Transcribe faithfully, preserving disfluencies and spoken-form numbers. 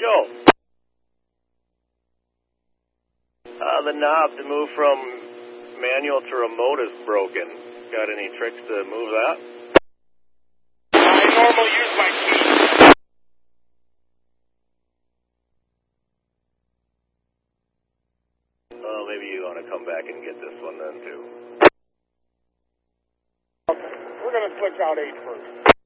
Joe. Uh, the knob to move from manual to remote is broken. Got any tricks to move that? I normally use my key. Oh, maybe you want to come back and get this one then, too. Okay, we're going to switch out eight first.